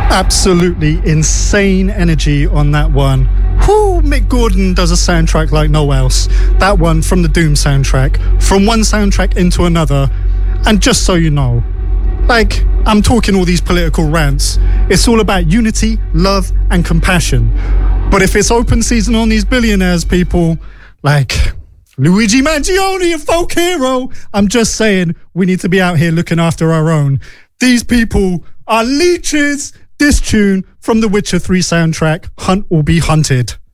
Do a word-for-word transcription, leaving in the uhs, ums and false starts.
Absolutely insane energy on that one. Whoo, Mick Gordon does a soundtrack like no else. That one from the Doom soundtrack, from one soundtrack into another. And just so you know, like, I'm talking all these political rants. It's all about unity, love, and compassion. But if it's open season on these billionaires, people, like Luigi Mangione, a folk hero, I'm just saying we need to be out here looking after our own. These people are leeches. This tune from the Witcher three soundtrack, Hunt or Be Hunted.